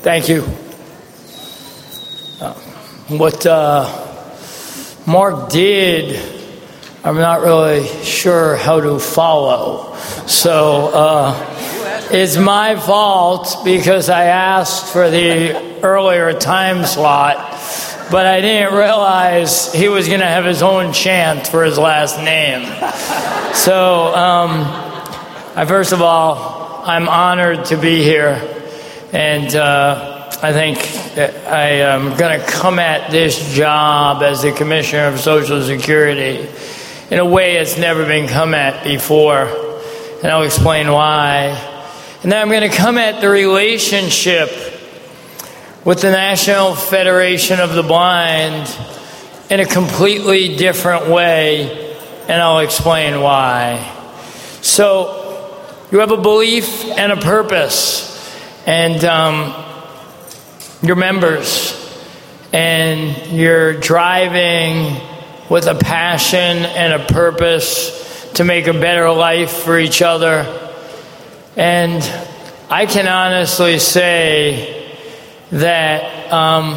Thank you. What Mark did, I'm not really sure how to follow. So it's my fault because I asked for the earlier time slot, but I didn't realize he was going to have his own chant for his last name. So, first of all, I'm honored to be here, and I think that I am going to come at this job as the Commissioner of Social Security in a way it's never been come at before, and I'll explain why. And then I'm going to come at the relationship with the National Federation of the Blind in a completely different way, and I'll explain why. So, you have a belief and a purpose, and your members, and you're driving with a passion and a purpose to make a better life for each other. And I can honestly say that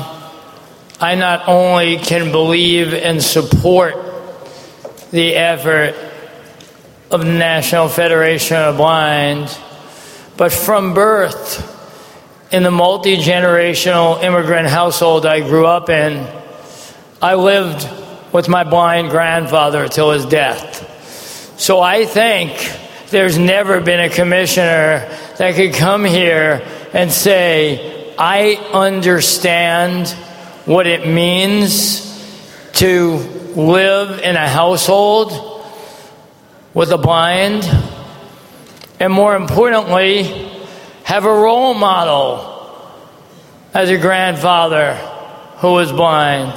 I not only can believe and support the effort of the National Federation of the Blind, but from birth, in the multi-generational immigrant household I grew up in, I lived with my blind grandfather till his death. So I think there's never been a commissioner that could come here and say, I understand what it means to live in a household with a blind, and more importantly, have a role model as a grandfather who was blind.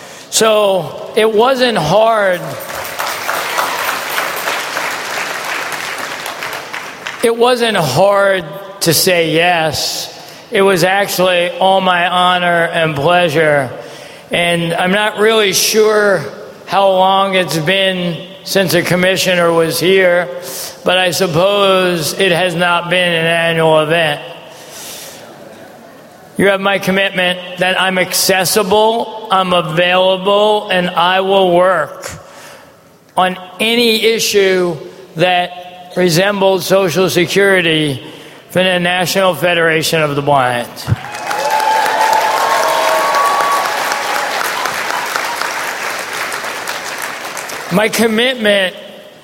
So it wasn't hard. It wasn't hard to say yes. It was actually all my honor and pleasure. And I'm not really sure how long it's been since a commissioner was here, but I suppose it has not been an annual event. You have my commitment that I'm accessible, I'm available, and I will work on any issue that resembles Social Security for the National Federation of the Blind. My commitment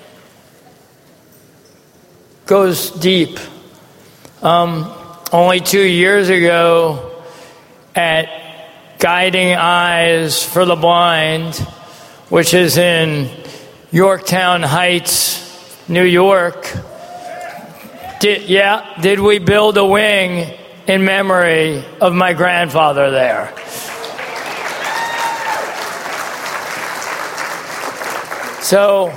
goes deep. Only 2 years ago at Guiding Eyes for the Blind, which is in Yorktown Heights, New York, did we build a wing in memory of my grandfather there. So,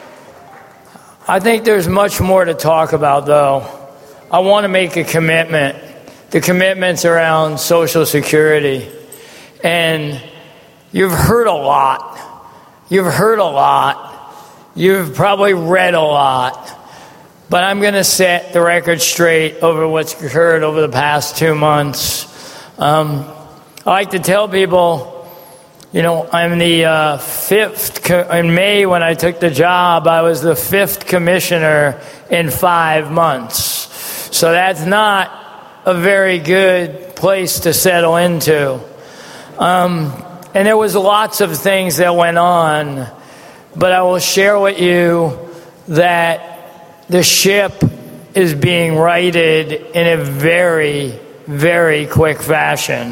I think there's much more to talk about, though. I want to make a commitment. The commitment's around Social Security. And you've heard a lot. You've probably read a lot. But I'm going to set the record straight over what's occurred over the past 2 months. I like to tell people, I'm the fifth. In May, when I took the job, I was the 5th commissioner in 5 months. So that's not a very good place to settle into. And there was lots of things that went on, but I will share with you that the ship is being righted in a very, very quick fashion.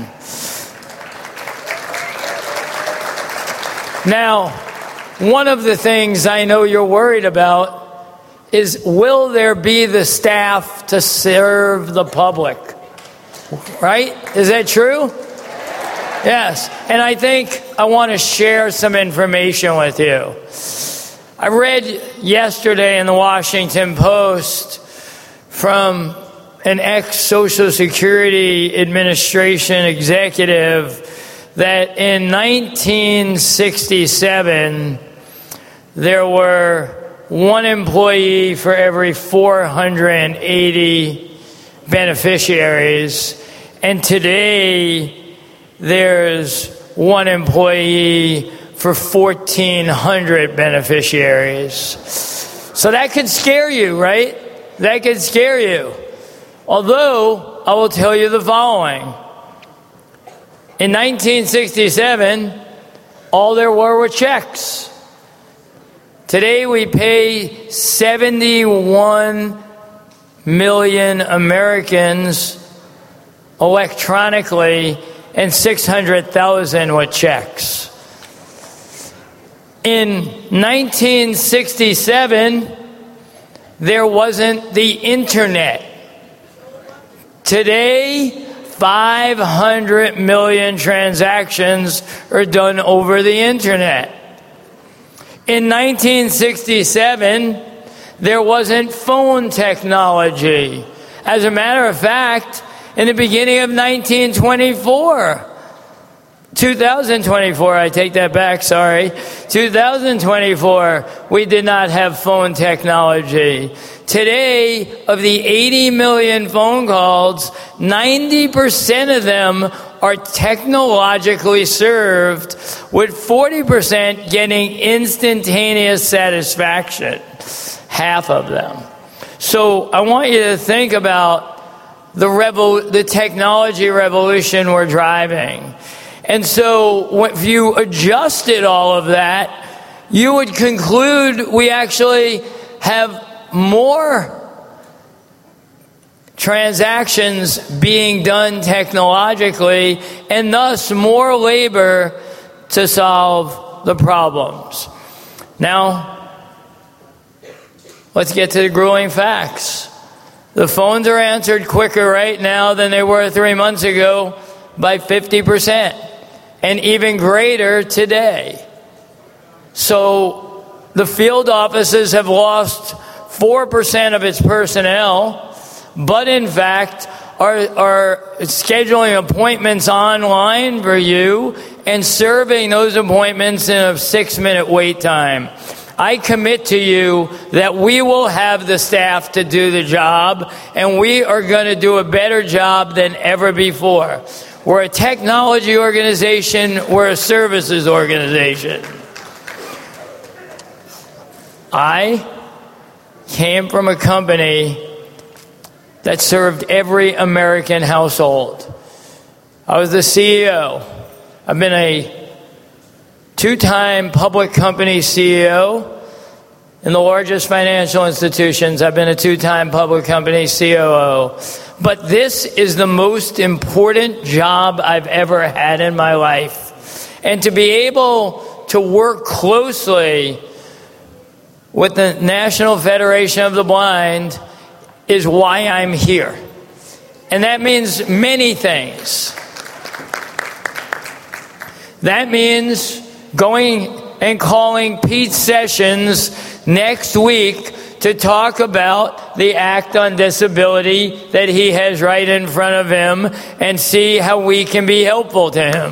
Now, one of the things I know you're worried about is, will there be the staff to serve the public? Right? Is that true? Yes. And I think I want to share some information with you. I read yesterday in the Washington Post from an ex-Social Security Administration executive that in 1967, there were 1 employee for every 480 beneficiaries, And today, there's one employee for 1,400 beneficiaries. So that could scare you, right? That could scare you. Although, I will tell you the following. In 1967, all there were checks. Today we pay 71 million Americans electronically and 600,000 with checks. In 1967, there wasn't the internet. Today, 500 million transactions are done over the internet. In 1967, there wasn't phone technology. As a matter of fact, in the beginning of 2024, I take that back, sorry. 2024, we did not have phone technology. Today, of the 80 million phone calls, 90% of them are technologically served, with 40% getting instantaneous satisfaction. Half of them. So I want you to think about the technology revolution we're driving. And so if you adjusted all of that, you would conclude we actually have more transactions being done technologically, and thus more labor to solve the problems. Now, let's get to the grueling facts. The phones are answered quicker right now than they were 3 months ago by 50%, and even greater today. So the field offices have lost 4% of its personnel, but in fact are scheduling appointments online for you and serving those appointments in a 6-minute wait time. I commit to you that we will have the staff to do the job, and we are going to do a better job than ever before. We're a technology organization. We're a services organization. I came from a company that served every American household. I was the CEO. I've been a 2-time public company CEO in the largest financial institutions. I've been a 2-time public company COO. But this is the most important job I've ever had in my life. And to be able to work closely with the National Federation of the Blind is why I'm here. And that means many things. That means going and calling Pete Sessions next week to talk about the Act on Disability that he has right in front of him and see how we can be helpful to him.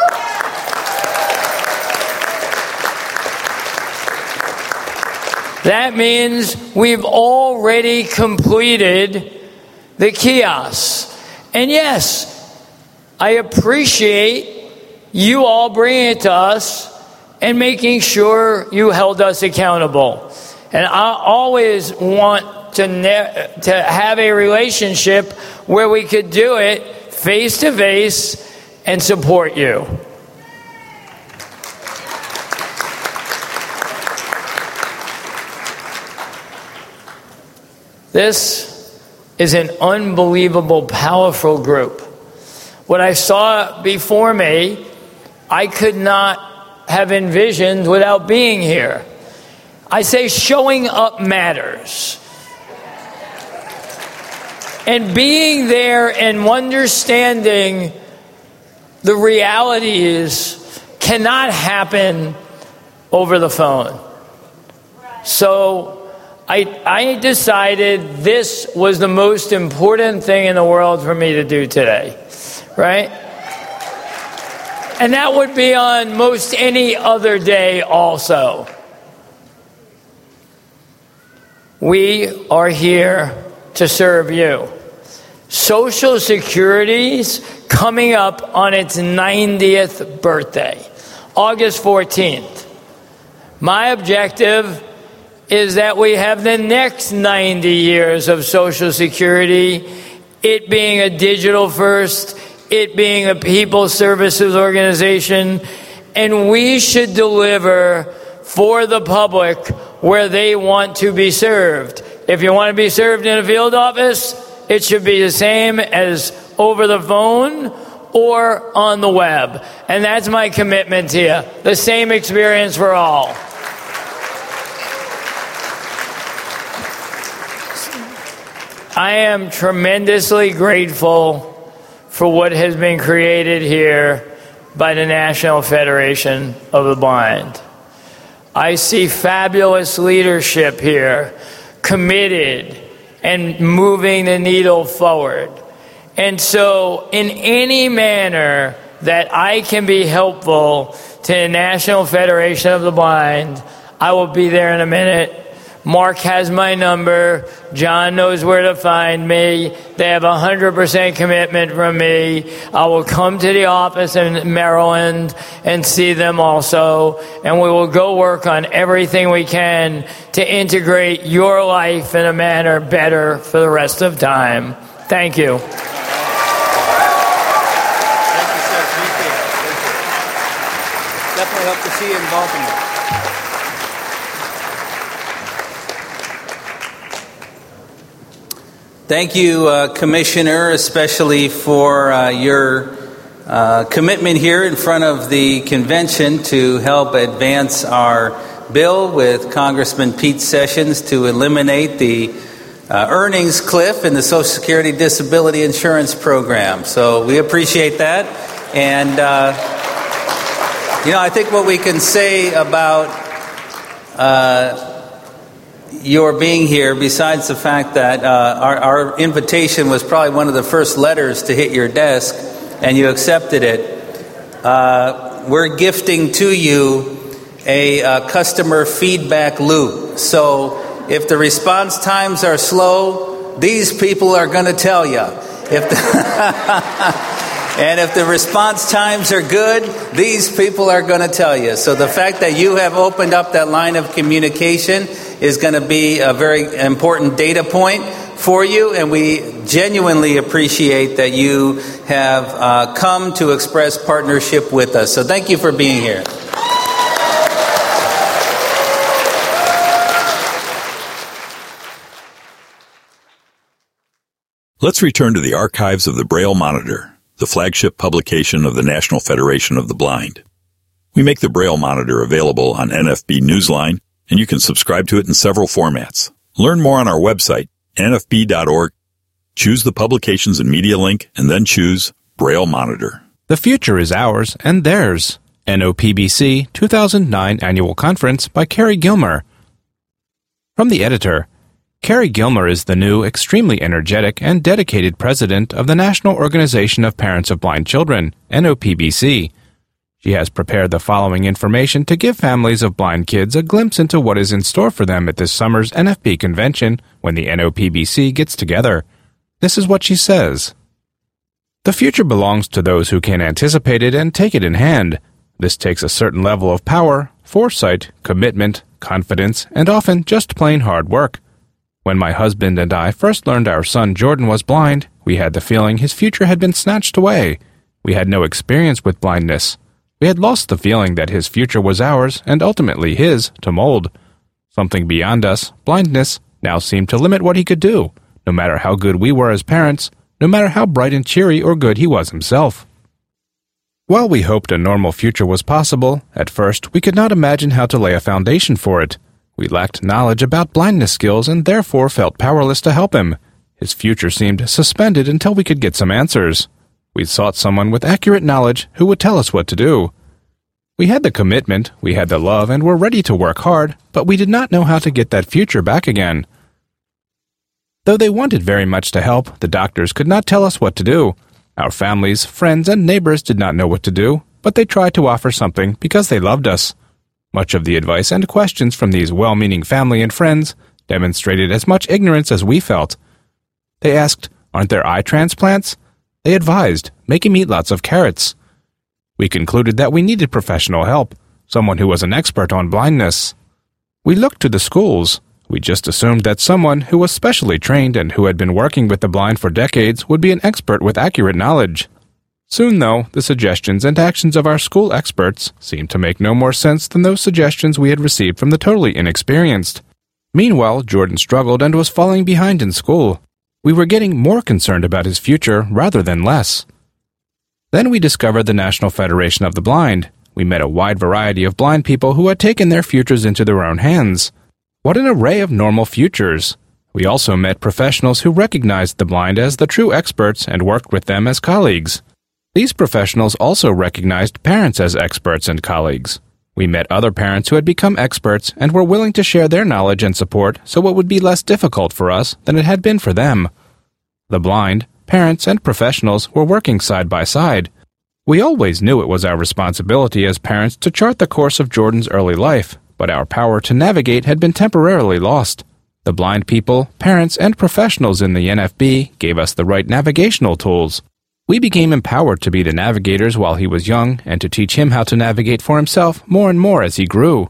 That means we've already completed the kiosks. And yes, I appreciate you all bringing it to us and making sure you held us accountable. And I always want to have a relationship where we could do it face to face and support you. This is an unbelievable, powerful group. What I saw before me, I could not have envisioned without being here. I say showing up matters. And being there and understanding the realities cannot happen over the phone. So I decided this was the most important thing in the world for me to do today, right? And that would be on most any other day also. We are here to serve you. Social Security's coming up on its 90th birthday, August 14th. My objective is that we have the next 90 years of Social Security, it being a digital first, it being a people services organization, and we should deliver for the public where they want to be served. If you want to be served in a field office, it should be the same as over the phone or on the web. And that's my commitment to you. The same experience for all. I am tremendously grateful for what has been created here by the National Federation of the Blind. I see fabulous leadership here, committed and moving the needle forward. And so in any manner that I can be helpful to the National Federation of the Blind, I will be there in a minute. Mark has my number. John knows where to find me. They have 100% commitment from me. I will come to the office in Maryland and see them also. And we will go work on everything we can to integrate your life in a manner better for the rest of time. Thank you. Thank you, sir. Appreciate it. Definitely hope to see you in Baltimore. Thank you, Commissioner, especially for your commitment here in front of the convention to help advance our bill with Congressman Pete Sessions to eliminate the earnings cliff in the Social Security Disability Insurance Program. So we appreciate that. And, I think what we can say about your being here, besides the fact that our invitation was probably one of the first letters to hit your desk, and you accepted it, we're gifting to you a customer feedback loop. So if the response times are slow, these people are going to tell you. And if the response times are good, these people are going to tell you. So the fact that you have opened up that line of communication is going to be a very important data point for you, and we genuinely appreciate that you have come to express partnership with us. So thank you for being here. Let's return to the archives of the Braille Monitor, the flagship publication of the National Federation of the Blind. We make the Braille Monitor available on NFB Newsline, and you can subscribe to it in several formats. Learn more on our website, nfb.org. Choose the Publications and Media link, and then choose Braille Monitor. The future is ours and theirs. NOPBC 2009 Annual Conference by Carrie Gilmer. From the editor, Carrie Gilmer is the new, extremely energetic and dedicated president of the National Organization of Parents of Blind Children, NOPBC. She has prepared the following information to give families of blind kids a glimpse into what is in store for them at this summer's NFB convention when the NOPBC gets together. This is what she says. The future belongs to those who can anticipate it and take it in hand. This takes a certain level of power, foresight, commitment, confidence, and often just plain hard work. When my husband and I first learned our son Jordan was blind, we had the feeling his future had been snatched away. We had no experience with blindness. We had lost the feeling that his future was ours and ultimately his to mold. Something beyond us, blindness, now seemed to limit what he could do, no matter how good we were as parents, no matter how bright and cheery or good he was himself. While we hoped a normal future was possible, at first we could not imagine how to lay a foundation for it. We lacked knowledge about blindness skills and therefore felt powerless to help him. His future seemed suspended until we could get some answers. We sought someone with accurate knowledge who would tell us what to do. We had the commitment, we had the love, and were ready to work hard, but we did not know how to get that future back again. Though they wanted very much to help, the doctors could not tell us what to do. Our families, friends, and neighbors did not know what to do, but they tried to offer something because they loved us. Much of the advice and questions from these well-meaning family and friends demonstrated as much ignorance as we felt. They asked, Aren't there eye transplants? They advised, make him eat lots of carrots. We concluded that we needed professional help, someone who was an expert on blindness. We looked to the schools. We just assumed that someone who was specially trained and who had been working with the blind for decades would be an expert with accurate knowledge. Soon, though, the suggestions and actions of our school experts seemed to make no more sense than those suggestions we had received from the totally inexperienced. Meanwhile, Jordan struggled and was falling behind in school. We were getting more concerned about his future rather than less. Then we discovered the National Federation of the Blind. We met a wide variety of blind people who had taken their futures into their own hands. What an array of normal futures! We also met professionals who recognized the blind as the true experts and worked with them as colleagues. These professionals also recognized parents as experts and colleagues. We met other parents who had become experts and were willing to share their knowledge and support so it would be less difficult for us than it had been for them. The blind, parents, and professionals were working side by side. We always knew it was our responsibility as parents to chart the course of Jordan's early life, but our power to navigate had been temporarily lost. The blind people, parents, and professionals in the NFB gave us the right navigational tools. We became empowered to be the navigators while he was young and to teach him how to navigate for himself more and more as he grew.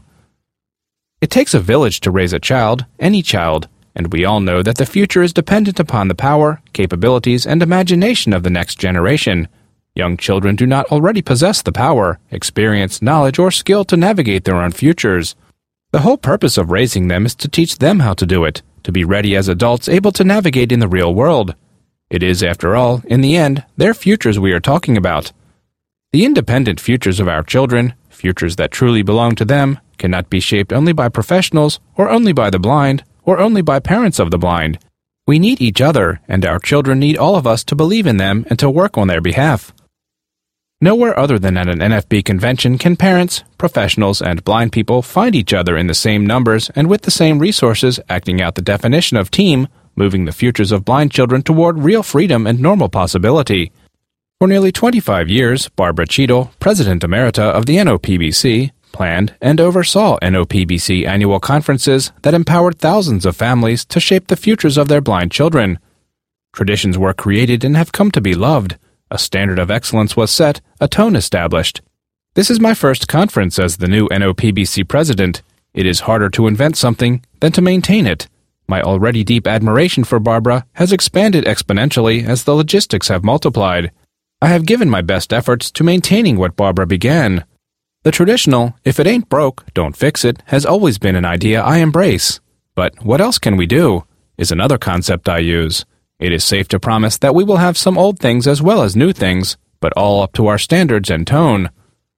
It takes a village to raise a child, any child, and we all know that the future is dependent upon the power, capabilities, and imagination of the next generation. Young children do not already possess the power, experience, knowledge, or skill to navigate their own futures. The whole purpose of raising them is to teach them how to do it, to be ready as adults able to navigate in the real world. It is, after all, in the end, their futures we are talking about. The independent futures of our children, futures that truly belong to them, cannot be shaped only by professionals, or only by the blind, or only by parents of the blind. We need each other, and our children need all of us to believe in them and to work on their behalf. Nowhere other than at an NFB convention can parents, professionals, and blind people find each other in the same numbers and with the same resources, acting out the definition of team, moving the futures of blind children toward real freedom and normal possibility. For nearly 25 years, Barbara Cheadle, President Emerita of the NOPBC, planned and oversaw NOPBC annual conferences that empowered thousands of families to shape the futures of their blind children. Traditions were created and have come to be loved. A standard of excellence was set, a tone established. This is my first conference as the new NOPBC president. It is harder to invent something than to maintain it. My already deep admiration for Barbara has expanded exponentially as the logistics have multiplied. I have given my best efforts to maintaining what Barbara began. The traditional, if it ain't broke, don't fix it, has always been an idea I embrace. But what else can we do? Is another concept I use. It is safe to promise that we will have some old things as well as new things, but all up to our standards and tone.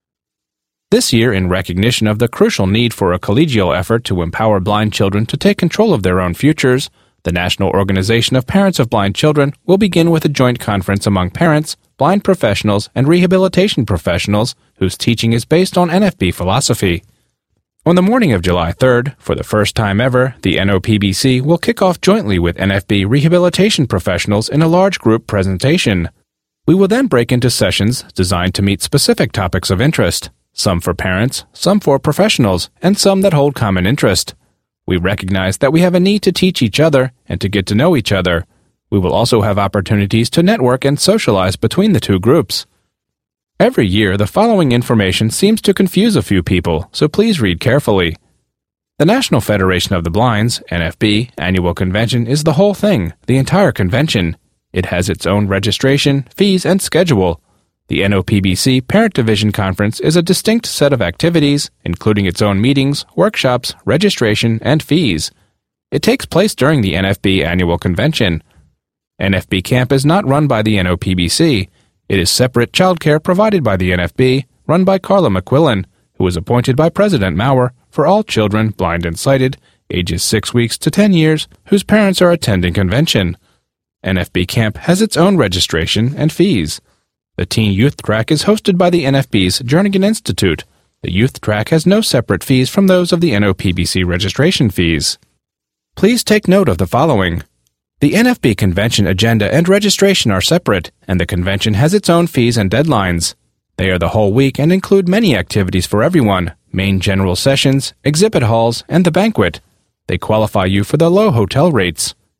This year, in recognition of the crucial need for a collegial effort to empower blind children to take control of their own futures, the National Organization of Parents of Blind Children will begin with a joint conference among parents, blind professionals, and rehabilitation professionals whose teaching is based on NFB philosophy. On the morning of July 3rd, for the first time ever, the NOPBC will kick off jointly with NFB rehabilitation professionals in a large group presentation. We will then break into sessions designed to meet specific topics of interest, some for parents, some for professionals, and some that hold common interest. We recognize that we have a need to teach each other and to get to know each other. We will also have opportunities to network and socialize between the two groups. Every year, the following information seems to confuse a few people, so please read carefully. The National Federation of the Blind's, NFB, annual convention is the whole thing, the entire convention. It has its own registration, fees, and schedule. The NOPBC Parent Division Conference is a distinct set of activities, including its own meetings, workshops, registration, and fees. It takes place during the NFB annual convention. NFB Camp is not run by the NOPBC. It is separate childcare provided by the NFB, run by Carla McQuillan, who was appointed by President Maurer for all children, blind and sighted, ages 6 weeks to 10 years, whose parents are attending convention. NFB Camp has its own registration and fees. The Teen Youth Track is hosted by the NFB's Jernigan Institute. The Youth Track has no separate fees from those of the NOPBC registration fees. Please take note of the following. The NFB convention agenda and registration are separate, and the convention has its own fees and deadlines. They are the whole week and include many activities for everyone, main general sessions, exhibit halls, and the banquet. They qualify you for the low hotel rates.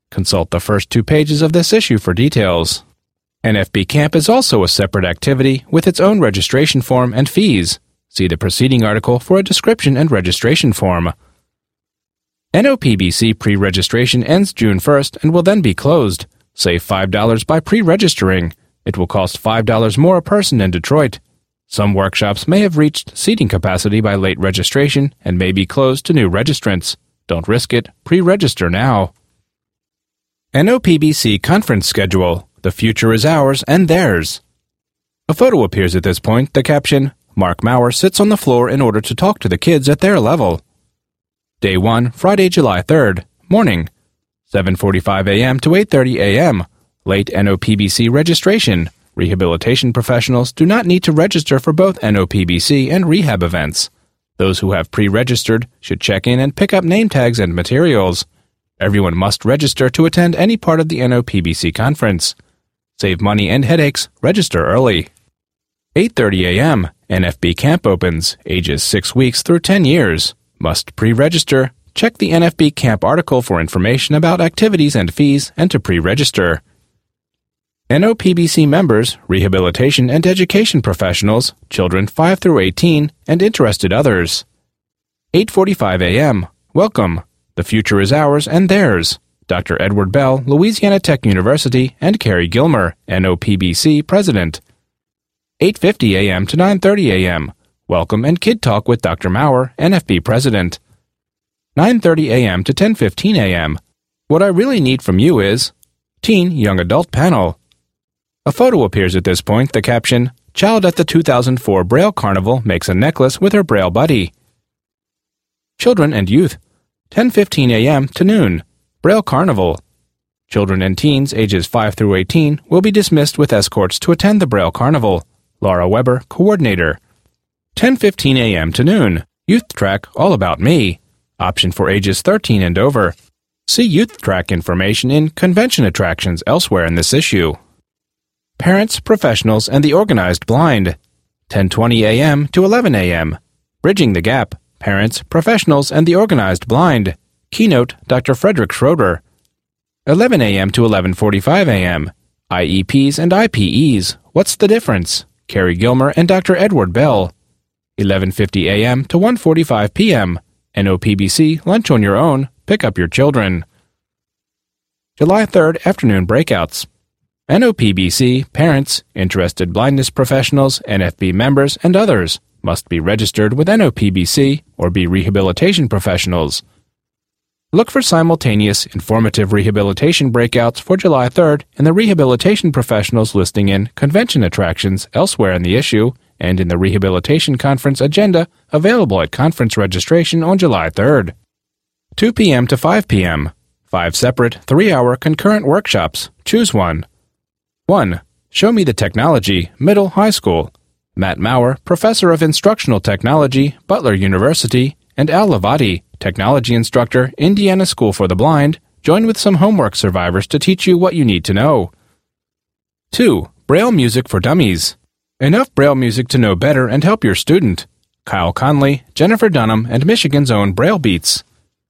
Consult the first 2 pages of this issue for details. NFB Camp is also a separate activity with its own registration form and fees. See the preceding article for a description and registration form. NOPBC pre-registration ends June 1st and will then be closed. Save $5 by pre-registering. It will cost $5 more a person in Detroit. Some workshops may have reached seating capacity by late registration and may be closed to new registrants. Don't risk it. Pre-register now. NOPBC conference schedule. The future is ours and theirs. A photo appears at this point. The caption, Mark Maurer sits on the floor in order to talk to the kids at their level. Day 1, Friday, July 3rd, morning, 7:45 a.m. to 8:30 a.m. Late NOPBC registration. Rehabilitation professionals do not need to register for both NOPBC and rehab events. Those who have pre-registered should check in and pick up name tags and materials. Everyone must register to attend any part of the NOPBC conference. Save money and headaches. Register early. 8:30 a.m. NFB Camp opens, ages 6 weeks through 10 years. Must pre-register. Check the NFB Camp article for information about activities and fees and to pre-register. NOPBC members, rehabilitation and education professionals, children 5 through 18, and interested others. 8:45 a.m. Welcome. The future is ours and theirs. Dr. Edward Bell, Louisiana Tech University, and Carrie Gilmer, NOPBC President. 8:50 a.m. to 9:30 a.m. Welcome and Kid Talk with Dr. Maurer, NFB President. 9:30 a.m. to 10:15 a.m. What I really need from you is Teen Young Adult Panel. A photo appears at this point. The caption, Child at the 2004 Braille Carnival makes a necklace with her Braille buddy. Children and Youth, 10:15 a.m. to noon. Braille Carnival. Children and teens ages 5 through 18 will be dismissed with escorts to attend the Braille Carnival. Laura Weber, Coordinator. 10:15 a.m. to noon. Youth Track All About Me. Option for ages 13 and over. See Youth Track information in Convention Attractions elsewhere in this issue. Parents, Professionals, and the Organized Blind. 10:20 a.m. to 11 a.m. Bridging the Gap. Parents, Professionals, and the Organized Blind. Keynote, Dr. Frederick Schroeder. 11 a.m. to 11:45 a.m. IEPs and IPEs. What's the difference? Carrie Gilmer and Dr. Edward Bell. 11:50 a.m. to 1:45 p.m. NOPBC Lunch on Your Own. Pick up your children. July 3rd Afternoon Breakouts. NOPBC, parents, interested blindness professionals, NFB members, and others must be registered with NOPBC or be rehabilitation professionals. Look for simultaneous informative rehabilitation breakouts for July 3rd in the rehabilitation professionals listing in Convention Attractions elsewhere in the issue and in the Rehabilitation Conference agenda available at conference registration on July 3rd. 2 p.m. to 5 p.m. 5 separate 3-hour concurrent workshops. Choose one. 1. Show Me the Technology, Middle High School. Matt Maurer, Professor of Instructional Technology, Butler University, and Al Lavati, Technology Instructor, Indiana School for the Blind, join with some homework survivors to teach you what you need to know. 2. Braille Music for Dummies. Enough Braille music to know better and help your student. Kyle Conley, Jennifer Dunham, and Michigan's own Braille Beats.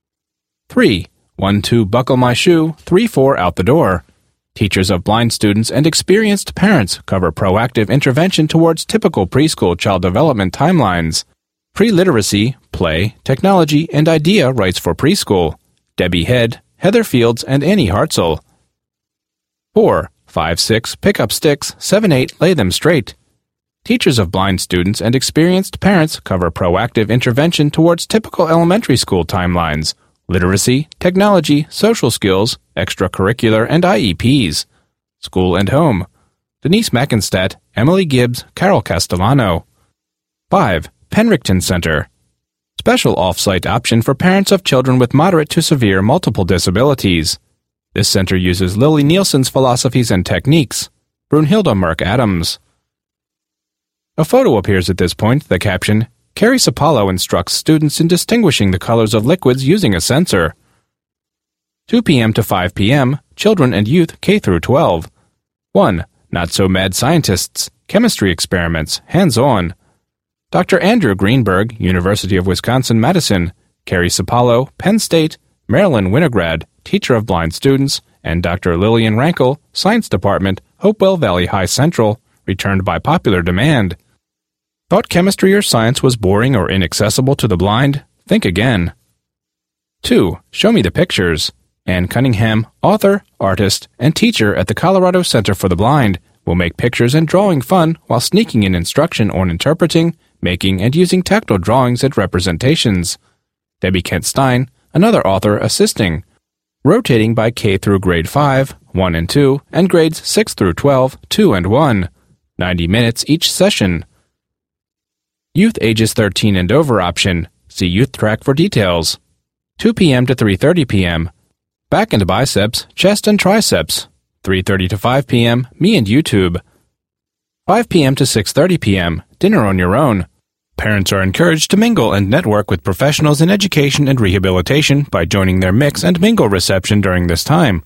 3. 1-2 Buckle My Shoe, 3-4 Out the Door. Teachers of blind students and experienced parents cover proactive intervention towards typical preschool child development timelines. Pre-literacy, play, technology, and idea writes for preschool. Debbie Head, Heather Fields, and Annie Hartzell. 4. 5-6 Pick Up Sticks, 7-8 Lay Them Straight. Teachers of blind students and experienced parents cover proactive intervention towards typical elementary school timelines. Literacy, technology, social skills, extracurricular, and IEPs. School and Home. Denise Mackenstadt, Emily Gibbs, Carol Castellano. 5. Penrickton Center. Special off-site option for parents of children with moderate to severe multiple disabilities. This center uses Lily Nielsen's philosophies and techniques. Brunhilde Merck Adams. A photo appears at this point. The caption, Carrie Sapalo instructs students in distinguishing the colors of liquids using a sensor. 2 p.m. to 5 p.m. Children and Youth K through 12. 1. Not So Mad Scientists. Chemistry Experiments. Hands-on. Dr. Andrew Greenberg, University of Wisconsin-Madison. Carrie Sapalo, Penn State. Marilyn Winograd, Teacher of Blind Students. and Dr. Lillian Rankel, Science Department, Hopewell Valley High Central, returned by popular demand. Thought chemistry or science was boring or inaccessible to the blind? Think again. 2. Show me the pictures. Ann Cunningham, author, artist, and teacher at the Colorado Center for the Blind, will make pictures and drawing fun while sneaking in instruction on interpreting, making, and using tactile drawings and representations. Debbie Kent Stein, another author, assisting. Rotating by K through grade 5, 1 and 2, and grades 6 through 12, 2 and 1. 90 minutes each session. Youth ages 13 and over option. See Youth Track for details. 2 p.m. to 3:30 p.m. Back and biceps, chest and triceps. 3:30 to 5 p.m. Me and YouTube. 5 p.m. to 6:30 p.m. Dinner on your own. Parents are encouraged to mingle and network with professionals in education and rehabilitation by joining their mix and mingle reception during this time.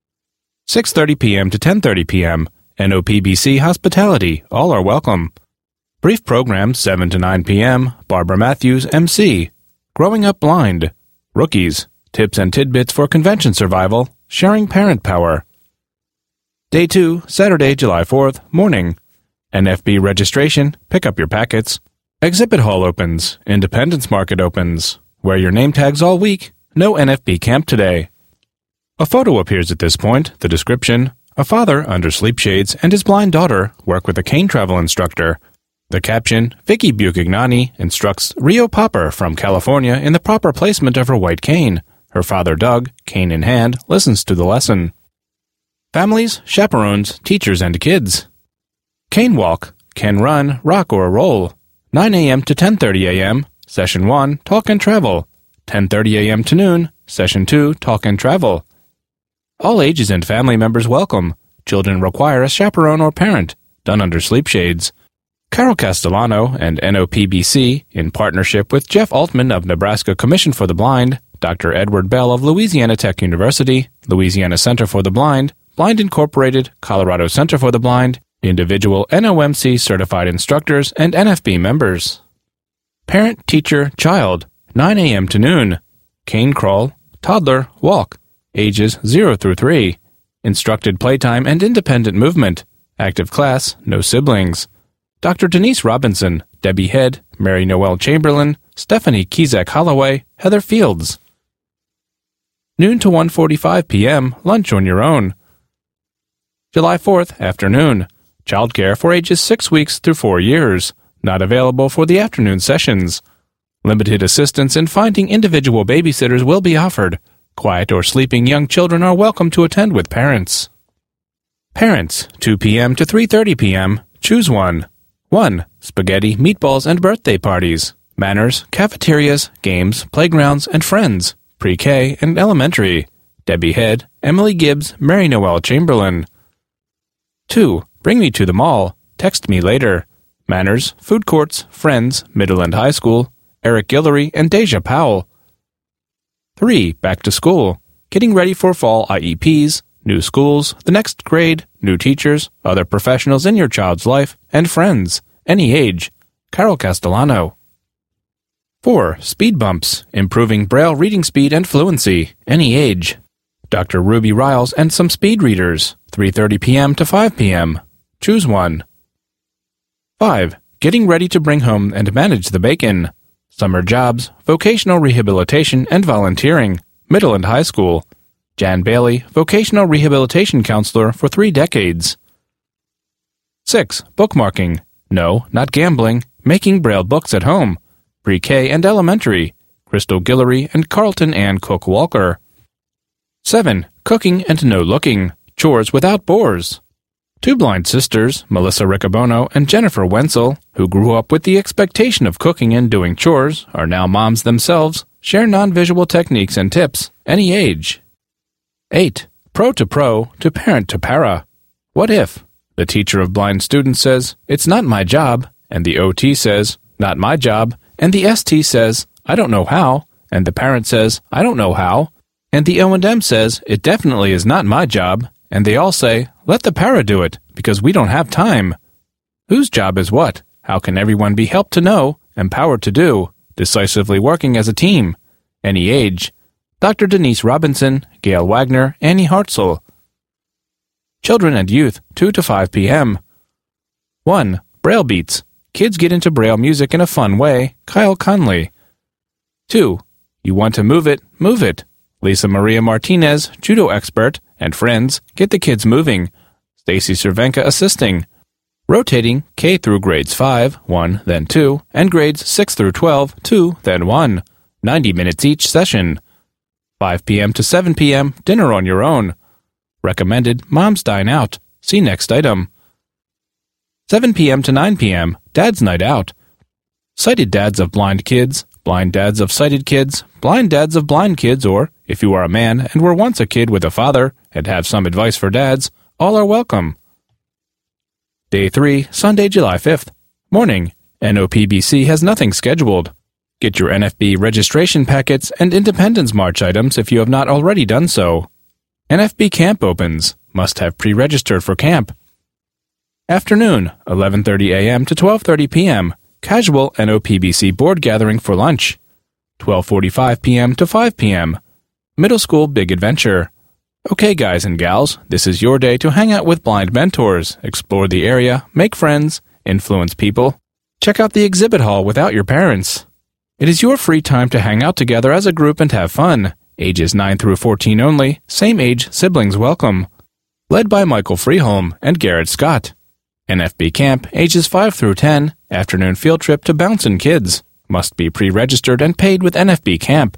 6:30 p.m. to 10:30 p.m. NOPBC hospitality. All are welcome. Brief program 7 to 9 p.m. Barbara Matthews, MC. Growing Up Blind. Rookies. Tips and tidbits for convention survival. Sharing parent power. Day 2, Saturday, July 4th, morning. NFB registration. Pick up your packets. Exhibit hall opens. Independence Market opens. Wear your name tags all week. No NFB camp today. A photo appears at this point. The description: a father under sleep shades and his blind daughter work with a cane travel instructor. The caption: Vicky Buchignani instructs Rio Popper from California in the proper placement of her white cane. Her father Doug, cane in hand, listens to the lesson. Families, chaperones, teachers, and kids. Cane walk, can run, rock, or roll. 9 a.m. to 10:30 a.m. Session 1, talk and travel. 10:30 a.m. to noon. Session 2, talk and travel. All ages and family members welcome. Children require a chaperone or parent. Done under sleep shades. Carol Castellano and NOPBC, in partnership with Jeff Altman of Nebraska Commission for the Blind, Dr. Edward Bell of Louisiana Tech University, Louisiana Center for the Blind, Blind Incorporated, Colorado Center for the Blind, individual NOMC certified instructors, and NFB members. Parent, teacher, child, 9 a.m. to noon. Cane crawl, toddler, walk, ages 0 through 3. Instructed playtime and independent movement. Active class, no siblings. Dr. Denise Robinson, Debbie Head, Mary Noel Chamberlain, Stephanie Kizak Holloway, Heather Fields. Noon to 1:45 p.m., lunch on your own. July 4th, afternoon. Childcare for ages 6 weeks through 4 years. Not available for the afternoon sessions. Limited assistance in finding individual babysitters will be offered. Quiet or sleeping young children are welcome to attend with parents. Parents, 2 p.m. to 3:30 p.m. Choose one. 1. Spaghetti, meatballs, and birthday parties. Manners, cafeterias, games, playgrounds, and friends. Pre-K and elementary. Debbie Head, Emily Gibbs, Mary Noel Chamberlain. 2. Bring me to the mall. Text me later. Manners, food courts, friends, middle and high school. Eric Guillory and Deja Powell. 3. Back to school. Getting ready for fall IEPs, new schools, the next grade, new teachers, other professionals in your child's life, and friends, any age. Carol Castellano. 4. Speed bumps, improving Braille reading speed and fluency, any age. Dr. Ruby Riles and some speed readers, 3:30 p.m. to 5 p.m. Choose one. 5. Getting ready to bring home and manage the bacon. Summer jobs, vocational rehabilitation, and volunteering, middle and high school. Jan Bailey, vocational rehabilitation counselor for 3 decades. 6. Bookmarking. No, not gambling. Making Braille books at home. Pre-K and elementary. Crystal Guillory and Carlton Ann Cook Walker. 7. Cooking and no looking. Chores without bores. 2 blind sisters, Melissa Riccobono and Jennifer Wenzel, who grew up with the expectation of cooking and doing chores, are now moms themselves, share non-visual techniques and tips, any age. 8. Pro to parent to para. What if? The teacher of blind students says, "It's not my job," and the OT says, "Not my job," and the ST says, "I don't know how," and the parent says, "I don't know how," and the O&M says, "It definitely is not my job," and they all say, "Let the para do it, because we don't have time." Whose job is what? How can everyone be helped to know, empowered to do, decisively working as a team? Any age. Dr. Denise Robinson, Gail Wagner, Annie Hartzell. Children and Youth, 2 to 5 p.m. 1. Braille Beats. Kids get into Braille music in a fun way. Kyle Conley. 2. You want to move it, move it. Lisa Maria Martinez, judo expert, and friends get the kids moving. Stacy Cervenka assisting. Rotating K through grades 5, 1, then 2, and grades 6 through 12, 2, then 1. 90 minutes each session. 5 p.m. to 7 p.m., dinner on your own. Recommended Moms Dine Out. See next item. 7 p.m. to 9 p.m., Dad's Night Out. Sighted dads of blind kids, blind dads of sighted kids, blind dads of blind kids, or, if you are a man and were once a kid with a father and have some advice for dads, all are welcome. Day 3, Sunday, July 5th. Morning. NOPBC has nothing scheduled. Get your NFB registration packets and Independence March items if you have not already done so. NFB camp opens. Must have pre-registered for camp. Afternoon, 11:30 a.m. to 12:30 p.m. Casual NOPBC board gathering for lunch. 12:45 p.m. to 5 p.m. Middle school big adventure. Okay, guys and gals, this is your day to hang out with blind mentors, explore the area, make friends, influence people. Check out the exhibit hall without your parents. It is your free time to hang out together as a group and have fun. Ages 9 through 14 only, same age siblings welcome. Led by Michael Freeholm and Garrett Scott. NFB camp, ages 5 through 10, afternoon field trip to Bouncin' Kids. Must be pre-registered and paid with NFB camp.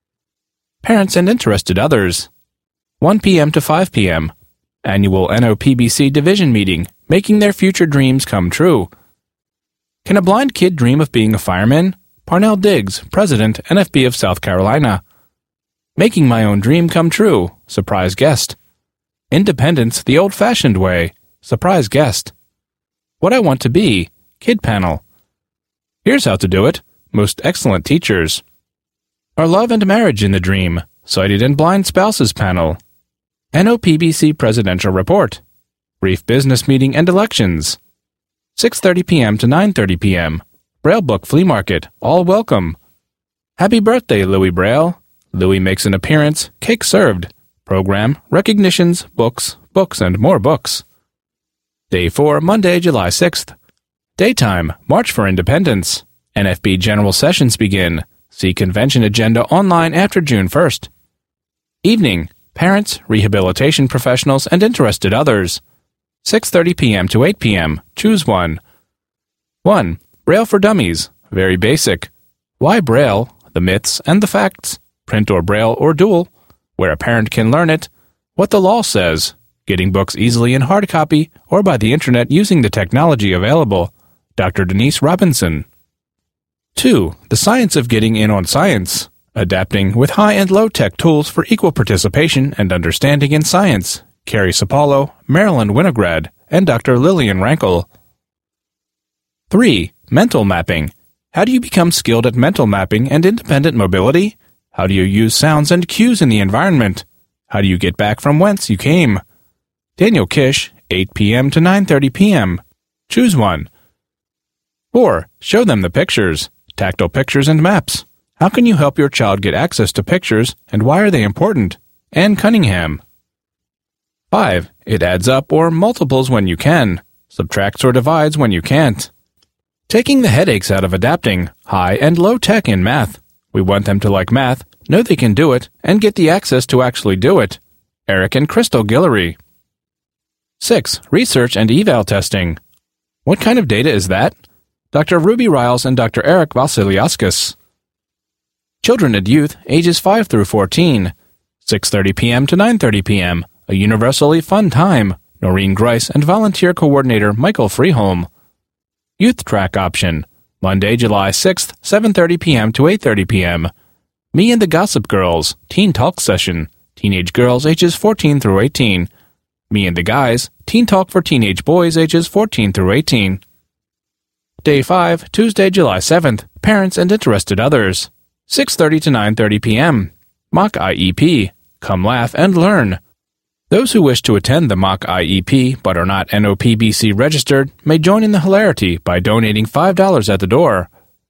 Parents and interested others. 1 p.m. to 5 p.m. Annual NOPBC division meeting, making their future dreams come true. Can a blind kid dream of being a fireman? Parnell Diggs, President, NFB of South Carolina. Making my own dream come true, surprise guest. Independence the old-fashioned way, surprise guest. What I want to be, kid panel. Here's how to do it, most excellent teachers. Our love and marriage in the dream, sighted and blind spouses panel. NOPBC Presidential Report. Brief business meeting and elections. 6:30 p.m. to 9:30 p.m. Braille Book Flea Market, all welcome. Happy birthday, Louis Braille. Louis makes an appearance, cake served. Program, recognitions, books, and more books. Day 4, Monday, July 6th. Daytime, March for Independence. NFB General Sessions begin. See convention agenda online after June 1st. Evening, parents, rehabilitation professionals, and interested others. 6:30 p.m. to 8 p.m. Choose one. 1. Braille for Dummies. Very basic. Why Braille? The myths and the facts. Print or Braille or dual. Where a parent can learn it. What the law says. Getting books easily in hard copy or by the internet using the technology available. Dr. Denise Robinson. 2. The Science of Getting In on Science. Adapting with high and low-tech tools for equal participation and understanding in science. Carrie Sapalo, Marilyn Winograd, and Dr. Lillian Rankel. 3. Mental Mapping. How do you become skilled at mental mapping and independent mobility? How do you use sounds and cues in the environment? How do you get back from whence you came? Daniel Kish, 8 p.m. to 9:30 p.m. Choose one. 4. Show them the pictures. Tactile pictures and maps. How can you help your child get access to pictures, and why are they important? Ann Cunningham. 5. It adds up or multiples when you can. Subtracts or divides when you can't. Taking the headaches out of adapting, high and low tech in math. We want them to like math, know they can do it, and get the access to actually do it. Eric and Crystal Guillory. 6. Research and eval testing. What kind of data is that? Dr. Ruby Riles and Dr. Eric Vasiliauskas. Children and Youth, ages 5 through 14. 6:30 p.m. to 9:30 p.m. A universally fun time. Noreen Grice and volunteer coordinator Michael Freeholm. Youth track option. Monday, July 6th, 7:30 p.m. to 8:30 p.m. Me and the Gossip Girls, Teen Talk session. Teenage girls ages 14 through 18. Me and the Guys, Teen Talk for teenage boys ages 14 through 18. Day 5, Tuesday, July 7th. Parents and interested others. 6:30 to 9:30 p.m. Mock IEP. Come laugh and learn. Those who wish to attend the mock IEP but are not NOPBC registered may join in the hilarity by donating $5 at the door.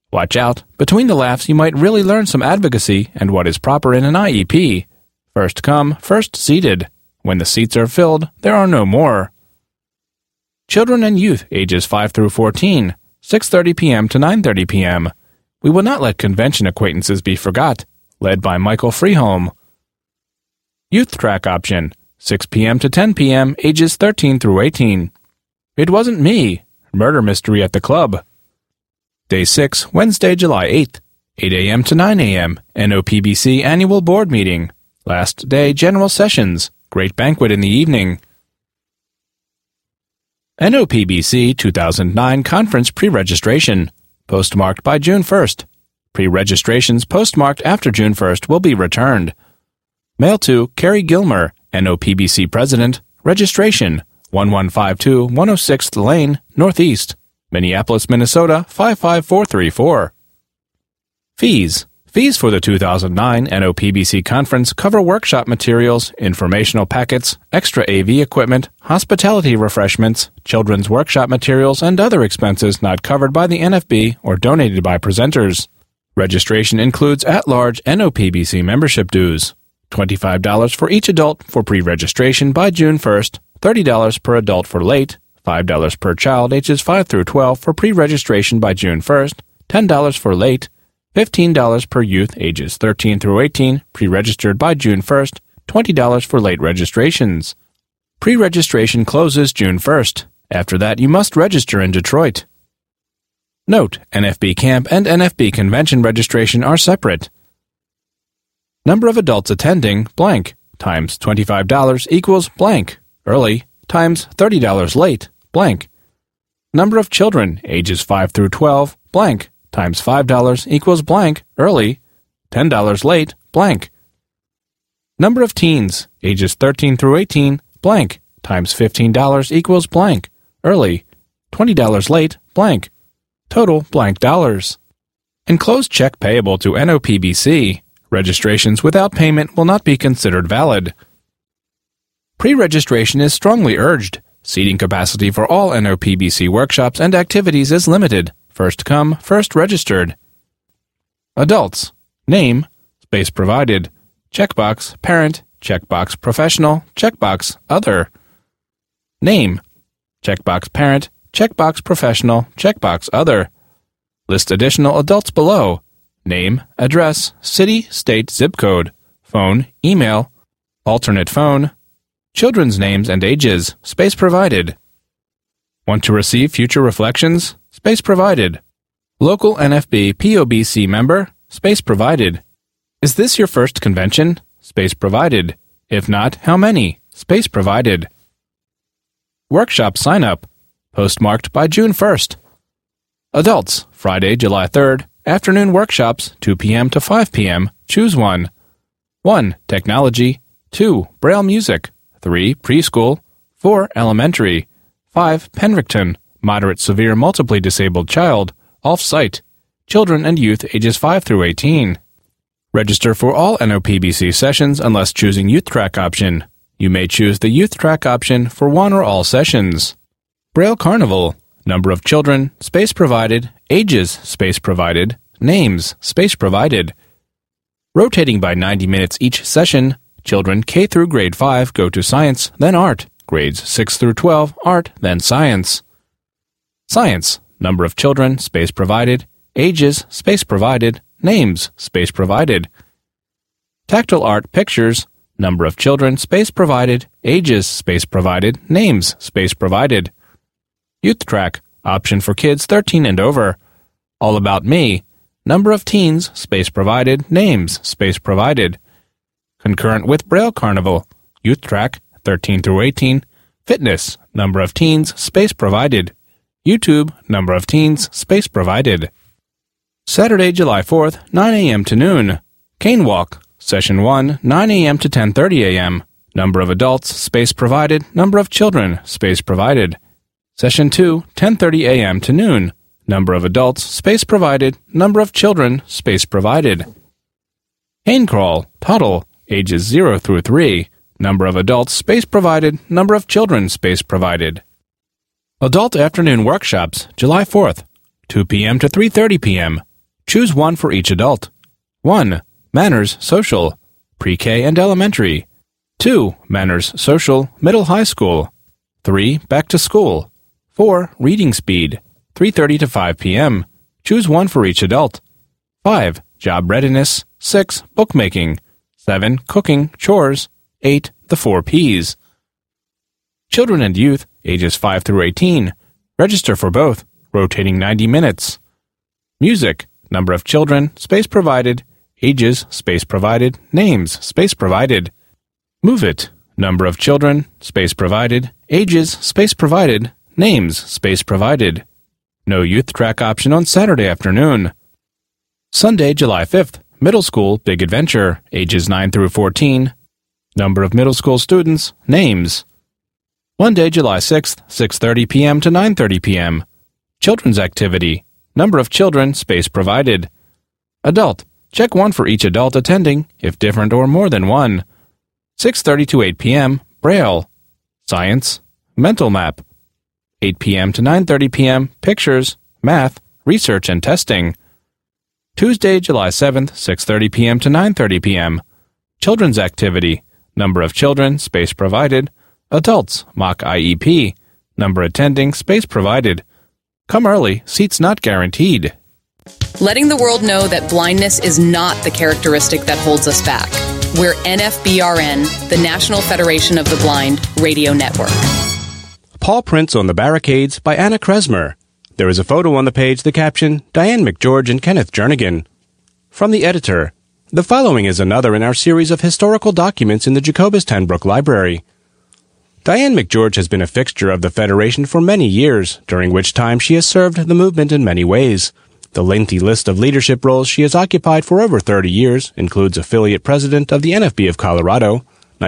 Watch out. Between the laughs, you might really learn some advocacy and what is proper in an IEP. First come, first seated. When the seats are filled, there are no more. Children and youth ages 5 through 14, 6:30 p.m. to 9:30 p.m. We will not let convention acquaintances be forgot. Led by Michael Freeholm. Youth track option, 6 p.m. to 10 p.m., ages 13 through 18. It wasn't me. Murder mystery at the club. Day 6, Wednesday, July 8th, 8 a.m. to 9 a.m., NOPBC annual board meeting. Last day, general sessions. Great banquet in the evening. NOPBC 2009 conference pre-registration. Postmarked by June 1st. Pre-registrations postmarked after June 1st will be returned. Mail to Carrie Gilmer, NOPBC President. Registration, 1152 106th Lane, Northeast, Minneapolis, Minnesota 55434. Fees. Fees for the 2009 NOPBC Conference cover workshop materials, informational packets, extra AV equipment, hospitality refreshments, children's workshop materials, and other expenses not covered by the NFB or donated by presenters. Registration includes at-large NOPBC membership dues. $25 for each adult for pre-registration by June 1st, $30 per adult for late, $5 per child ages 5 through 12 for pre-registration by June 1st, $10 for late, $15 per youth ages 13 through 18 pre-registered by June 1st, $20 for late registrations. Pre-registration closes June 1st. After that, you must register in Detroit. Note, NFB Camp and NFB Convention registration are separate. Number of adults attending, blank, times $25 equals blank, early, times $30 late, blank. Number of children, ages 5 through 12, blank, times $5 equals blank, early, $10 late, blank. Number of teens, ages 13 through 18, blank, times $15 equals blank, early, $20 late, blank. Total blank dollars. Enclosed check payable to NOPBC. Registrations without payment will not be considered valid. Pre-registration is strongly urged. Seating capacity for all NOPBC workshops and activities is limited. First come, first registered. Adults. Name. Space provided. Checkbox parent. Checkbox professional. Checkbox other. Name. Checkbox parent. Checkbox professional. Checkbox other. List additional adults below. Name, address, city, state, zip code, phone, email, alternate phone, children's names and ages, space provided. Want to receive future reflections? Space provided. Local NFB POBC member? Space provided. Is this your first convention? Space provided. If not, how many? Space provided. Workshop sign up. Postmarked by June 1st. Adults, Friday, July 3rd. Afternoon workshops, 2 p.m. to 5 p.m. Choose one. 1. Technology. 2. Braille music. 3. Preschool. 4. Elementary. 5. Penricton. Moderate severe multiply disabled child. Off-site. Children and youth ages 5 through 18. Register for all NOPBC sessions unless choosing Youth Track option. You may choose the Youth Track option for one or all sessions. Braille Carnival. Number of children, space provided, ages, space provided, names, space provided. Rotating by 90 minutes each session, children K through grade 5 go to science, then art, grades 6 through 12, art, then science. Science, number of children, space provided, ages, space provided, names, space provided. Tactile art pictures, number of children, space provided, ages, space provided, names, space provided. Youth Track, option for kids 13 and over. All About Me, number of teens, space provided, names, space provided. Concurrent with Braille Carnival, Youth Track, 13 through 18. Fitness, number of teens, space provided. YouTube, number of teens, space provided. Saturday, July 4th, 9 a.m. to noon. Cane Walk, Session 1, 9 a.m. to 10:30 a.m. Number of adults, space provided. Number of children, space provided. Session 2, 10:30 a.m. to noon. Number of adults, space provided. Number of children, space provided. Cane Crawl, Toddle, ages 0 through 3. Number of adults, space provided. Number of children, space provided. Adult Afternoon Workshops, July 4th, 2 p.m. to 3:30 p.m. Choose one for each adult. 1. Manners Social, Pre-K and Elementary. 2. Manners Social, Middle High School. 3. Back to School. 4. Reading Speed, 3:30 to 5 p.m. Choose one for each adult. 5. Job Readiness. 6. Bookmaking. 7. Cooking, Chores. 8. The 4 Ps. Children and Youth, ages 5 through 18. Register for both, rotating 90 minutes. Music, number of children, space provided. Ages, space provided. Names, space provided. Move It, number of children, space provided. Ages, space provided. Names, space provided. No youth track option on Saturday afternoon. Sunday, July 5th, Middle School Big Adventure, ages 9 through 14. Number of middle school students, names. Monday, July 6th, 6:30 p.m. to 9:30 p.m. Children's Activity, number of children, space provided. Adult, check one for each adult attending, if different or more than one. 6:30 to 8 p.m., Braille. Science, Mental Map. 8 p.m. to 9:30 p.m., Pictures, Math, Research and Testing. Tuesday, July 7th, 6:30 p.m. to 9:30 p.m. Children's Activity, number of children, space provided. Adults, mock IEP. Number attending, space provided. Come early, seats not guaranteed. Letting the world know that blindness is not the characteristic that holds us back. We're NFBRN, the National Federation of the Blind Radio Network. Paw Prints on the Barricades by Anna Kresmer. There is a photo on the page, the caption, Diane McGeorge and Kenneth Jernigan. From the editor, the following is another in our series of historical documents in the Jacobus Ten Broek Library. Diane McGeorge has been a fixture of the Federation for many years, during which time she has served the movement in many ways. The lengthy list of leadership roles she has occupied for over 30 years includes affiliate president of the NFB of Colorado,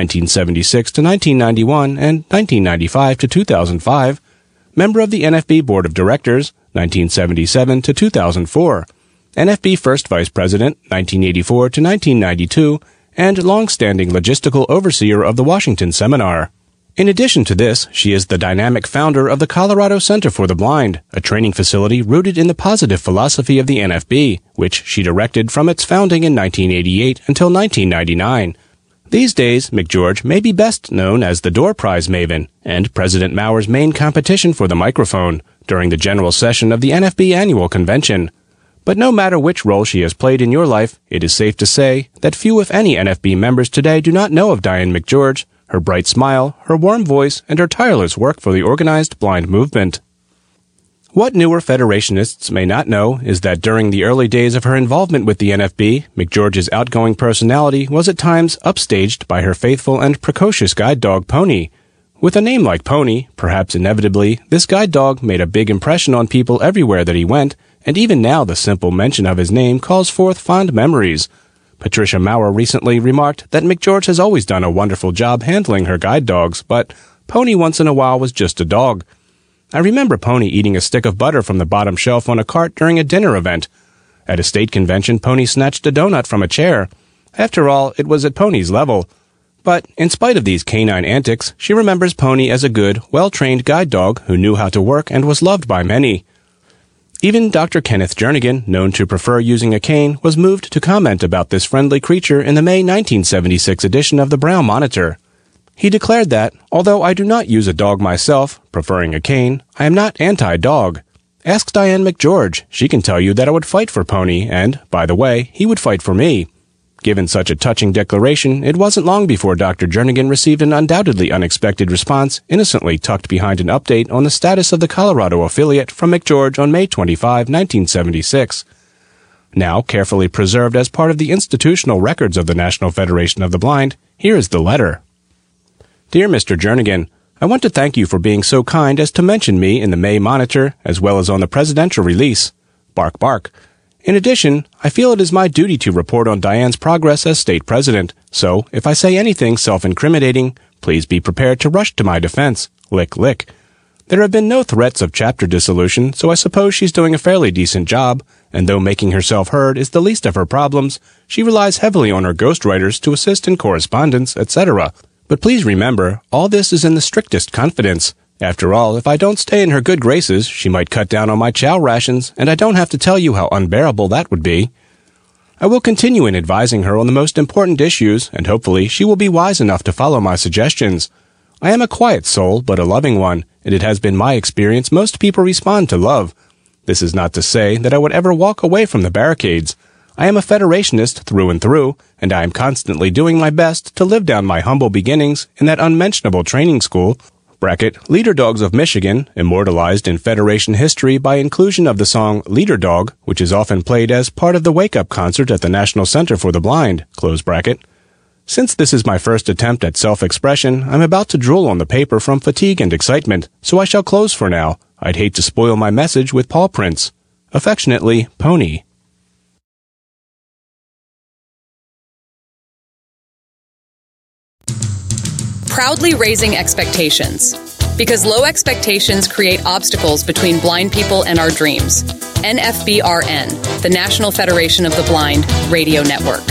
1976 to 1991 and 1995 to 2005, member of the NFB Board of Directors, 1977 to 2004, NFB First Vice President, 1984 to 1992, and long-standing logistical overseer of the Washington Seminar. In addition to this, she is the dynamic founder of the Colorado Center for the Blind, a training facility rooted in the positive philosophy of the NFB, which she directed from its founding in 1988 until 1999. These days, McGeorge may be best known as the Door Prize maven and President Mauer's main competition for the microphone during the general session of the NFB annual convention. But no matter which role she has played in your life, it is safe to say that few, if any, NFB members today do not know of Diane McGeorge, her bright smile, her warm voice, and her tireless work for the organized blind movement. What newer Federationists may not know is that during the early days of her involvement with the NFB, McGeorge's outgoing personality was at times upstaged by her faithful and precocious guide dog, Pony. With a name like Pony, perhaps inevitably, this guide dog made a big impression on people everywhere that he went, and even now the simple mention of his name calls forth fond memories. Patricia Maurer recently remarked that McGeorge has always done a wonderful job handling her guide dogs, but Pony once in a while was just a dog. I remember Pony eating a stick of butter from the bottom shelf on a cart during a dinner event. At a state convention, Pony snatched a donut from a chair. After all, it was at Pony's level. But in spite of these canine antics, she remembers Pony as a good, well-trained guide dog who knew how to work and was loved by many. Even Dr. Kenneth Jernigan, known to prefer using a cane, was moved to comment about this friendly creature in the May 1976 edition of the Braille Monitor. He declared that, although I do not use a dog myself, preferring a cane, I am not anti-dog. Ask Diane McGeorge. She can tell you that I would fight for Pony, and, by the way, he would fight for me. Given such a touching declaration, it wasn't long before Dr. Jernigan received an undoubtedly unexpected response, innocently tucked behind an update on the status of the Colorado affiliate from McGeorge on May 25, 1976. Now carefully preserved as part of the institutional records of the National Federation of the Blind, here is the letter. Dear Mr. Jernigan, I want to thank you for being so kind as to mention me in the May Monitor, as well as on the presidential release. Bark, bark. In addition, I feel it is my duty to report on Diane's progress as state president, so if I say anything self-incriminating, please be prepared to rush to my defense. Lick, lick. There have been no threats of chapter dissolution, so I suppose she's doing a fairly decent job, and though making herself heard is the least of her problems, she relies heavily on her ghostwriters to assist in correspondence, etc. But please remember, all this is in the strictest confidence. After all, if I don't stay in her good graces, she might cut down on my chow rations, and I don't have to tell you how unbearable that would be. I will continue in advising her on the most important issues, and hopefully she will be wise enough to follow my suggestions. I am a quiet soul, but a loving one, and it has been my experience most people respond to love. This is not to say that I would ever walk away from the barricades. I am a Federationist through and through, and I am constantly doing my best to live down my humble beginnings in that unmentionable training school, Leader Dogs of Michigan, immortalized in Federation history by inclusion of the song Leader Dog, which is often played as part of the wake-up concert at the National Center for the Blind, Since this is my first attempt at self-expression, I'm about to drool on the paper from fatigue and excitement, so I shall close for now. I'd hate to spoil my message with paw prints. Affectionately, Pony. Proudly raising expectations. Because low expectations create obstacles between blind people and our dreams. NFBRN, the National Federation of the Blind Radio Network.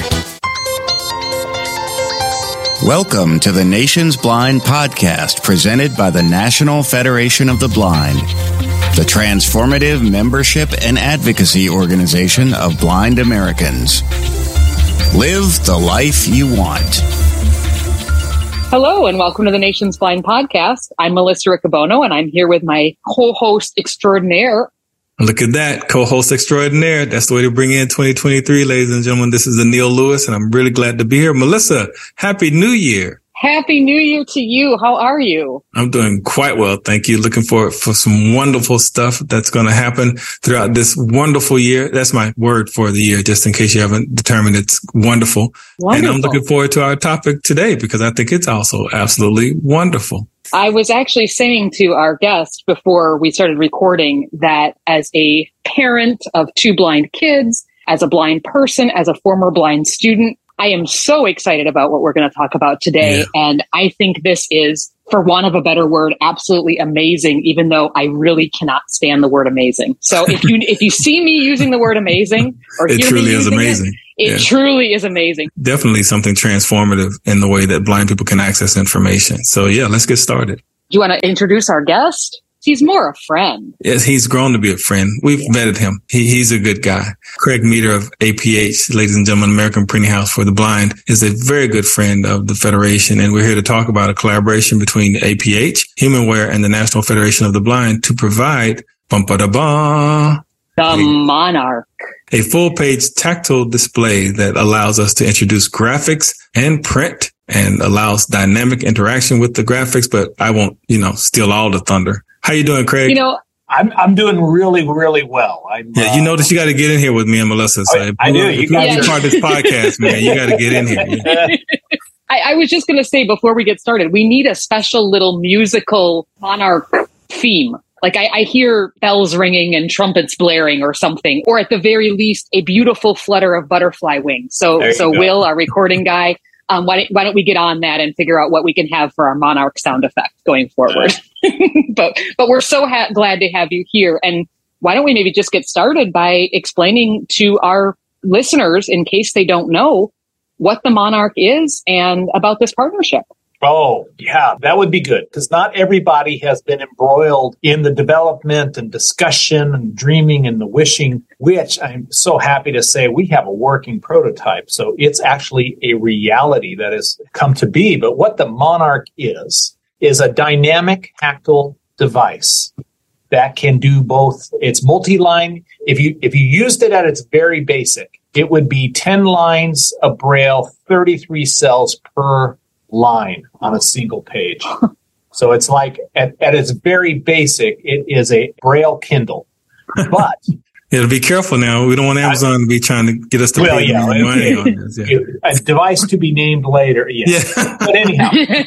Welcome to the Nation's Blind Podcast, presented by the National Federation of the Blind, the transformative membership and advocacy organization of blind Americans. Live the life you want. Hello, and welcome to the Nation's Blind Podcast. I'm Melissa Riccobono, and I'm here with my co-host extraordinaire. Look at that, co-host extraordinaire. That's the way to bring in 2023, ladies and gentlemen. This is Anil Lewis, and I'm really glad to be here. Melissa, Happy New Year. Happy New Year to you. How are you? I'm doing quite well, thank you. Looking forward for some wonderful stuff that's going to happen throughout this wonderful year. That's my word for the year, just in case you haven't determined it's wonderful. And I'm looking forward to our topic today because I think it's also absolutely wonderful. I was actually saying to our guest before we started recording that as a parent of two blind kids, as a blind person, as a former blind student, I am so excited about what we're going to talk about today. Yeah. And I think this is, for want of a better word, absolutely amazing, even though I really cannot stand the word amazing. So if you see me using the word amazing, or it truly is amazing. It truly is amazing. Definitely something transformative in the way that blind people can access information. So yeah, let's get started. Do you want to introduce our guest? He's more a friend. Yes, he's grown to be a friend. We've vetted him. He's a good guy. Craig Meter of APH, ladies and gentlemen, American Printing House for the Blind, is a very good friend of the Federation. And we're here to talk about a collaboration between APH, HumanWare, and the National Federation of the Blind to provide the Monarch. A full-page tactile display that allows us to introduce graphics and print and allows dynamic interaction with the graphics, but I won't, steal all the thunder. How you doing, Craig? I'm doing really, really well. You notice you got to get in here with me and Melissa. So I do. If you're part of this podcast, man, you got to get in here. I was just going to say before we get started, we need a special little musical Monarch theme. Like I hear bells ringing and trumpets blaring or something, or at the very least, a beautiful flutter of butterfly wings. So Will, our recording guy, why don't we get on that and figure out what we can have for our Monarch sound effect going forward? But we're so glad to have you here. And why don't we maybe just get started by explaining to our listeners, in case they don't know, what the Monarch is and about this partnership. Oh, yeah, that would be good, because not everybody has been embroiled in the development and discussion and dreaming and the wishing, which I'm so happy to say we have a working prototype. So it's actually a reality that has come to be. But what the Monarch is a dynamic tactile device that can do both. It's multi-line. If you used it at its very basic, it would be 10 lines of Braille, 33 cells per line on a single page. So it's like at its very basic, it is a Braille Kindle. But be careful now. We don't want Amazon to be trying to get us to pay more money on this. Yeah. A device to be named later. Yes. Yeah. But anyhow,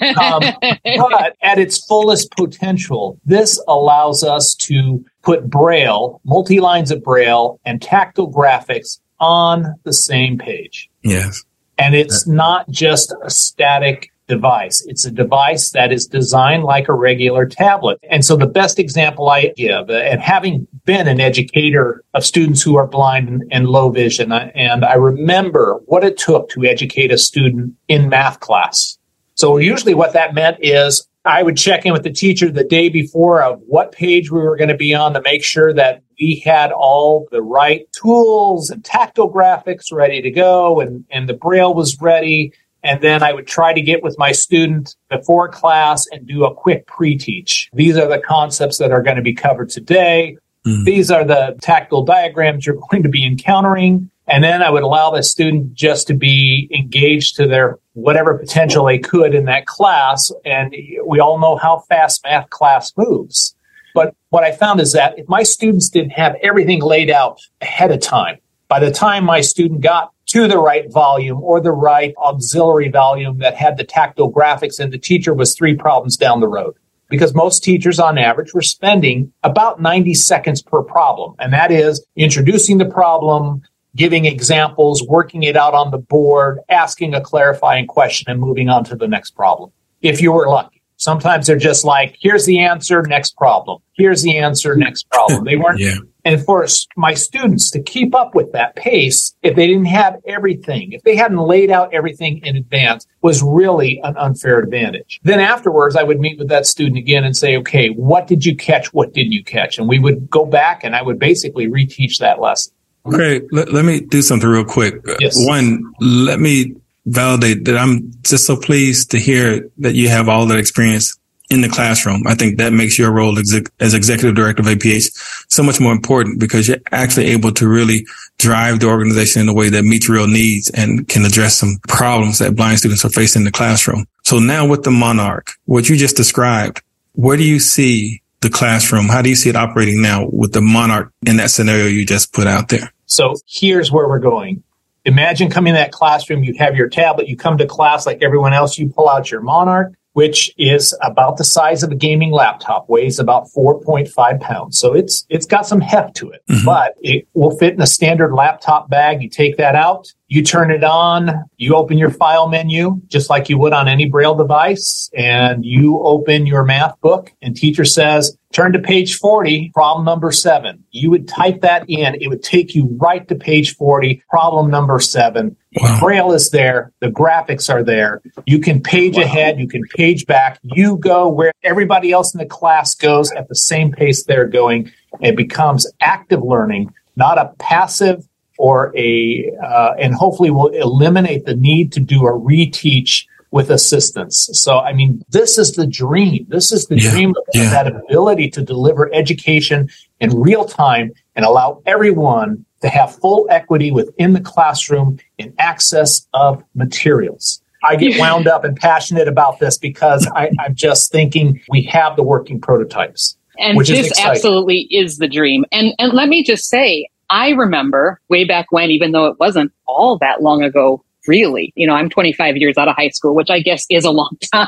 but at its fullest potential, this allows us to put Braille, multi-lines of Braille, and tactile graphics on the same page. Yes. And it's not just a static device. It's a device that is designed like a regular tablet. And so the best example I give, and having been an educator of students who are blind and low vision, and I remember what it took to educate a student in math class. So usually what that meant is I would check in with the teacher the day before of what page we were going to be on to make sure that we had all the right tools and tactile graphics ready to go and the Braille was ready. And then I would try to get with my student before class and do a quick pre-teach. These are the concepts that are going to be covered today. These are the tactile diagrams you're going to be encountering. And then I would allow the student just to be engaged to their whatever potential they could in that class. And we all know how fast math class moves. But what I found is that if my students didn't have everything laid out ahead of time, by the time my student got to the right volume or the right auxiliary volume that had the tactile graphics, and the teacher was 3 problems down the road. Because most teachers on average were spending about 90 seconds per problem. And that is introducing the problem, giving examples, working it out on the board, asking a clarifying question, and moving on to the next problem. If you were lucky. Sometimes they're just like, here's the answer, next problem. Here's the answer, next problem. They weren't. Yeah. And for my students to keep up with that pace, if they didn't have everything, if they hadn't laid out everything in advance, was really an unfair advantage. Then afterwards, I would meet with that student again and say, okay, what did you catch? What didn't you catch? And we would go back and I would basically reteach that lesson. Okay, let me do something real quick. Yes. One, let me validate that I'm just so pleased to hear that you have all that experience in the classroom. I think that makes your role as executive director of APH so much more important because you're actually able to really drive the organization in a way that meets real needs and can address some problems that blind students are facing in the classroom. So now with the Monarch, what you just described, where do you see the classroom? How do you see it operating now with the Monarch in that scenario you just put out there? So here's where we're going. Imagine coming in that classroom, you have your tablet, you come to class like everyone else, you pull out your Monarch, which is about the size of a gaming laptop, weighs about 4.5 pounds. So it's got some heft to it, but it will fit in a standard laptop bag. You take that out, you turn it on, you open your file menu, just like you would on any Braille device, and you open your math book, and teacher says, turn to page 40, problem number 7. You would type that in. It would take you right to page 40, problem number 7. Wow. Braille is there. The graphics are there. You can page ahead. You can page back. You go where everybody else in the class goes at the same pace they're going. It becomes active learning, not a passive or and hopefully will eliminate the need to do a reteach with assistance. So, I mean, this is the dream. This is the dream of that ability to deliver education in real time and allow everyone to have full equity within the classroom in access of materials. I get wound up and passionate about this because I'm just thinking we have the working prototypes. And this absolutely is the dream. And let me just say, I remember way back when, even though it wasn't all that long ago, really, I'm 25 years out of high school, which I guess is a long time.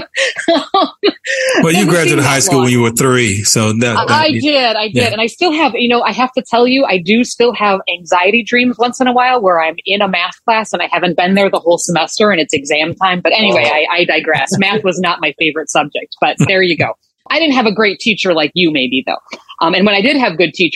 Well, you graduated high school when you were 3. So I did. And I still have, I have to tell you, I do still have anxiety dreams once in a while where I'm in a math class and I haven't been there the whole semester and it's exam time. But anyway, I digress. Math was not my favorite subject, but there you go. I didn't have a great teacher like you maybe though. And when I did have good teachers,